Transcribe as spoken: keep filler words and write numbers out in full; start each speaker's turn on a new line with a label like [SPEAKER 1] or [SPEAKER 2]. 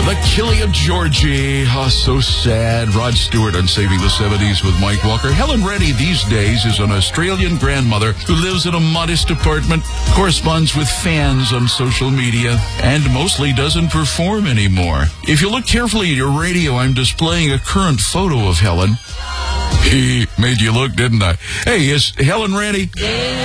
[SPEAKER 1] The Killing of Georgie. Oh, so sad. Rod Stewart on Saving the seventies with Mike Walker. Helen Reddy these days is an Australian grandmother who lives in a modest apartment, corresponds with fans on social media, and mostly doesn't perform anymore. If you look carefully at your radio, I'm displaying a current photo of Helen. He made you look, didn't I? Hey, is Helen Reddy?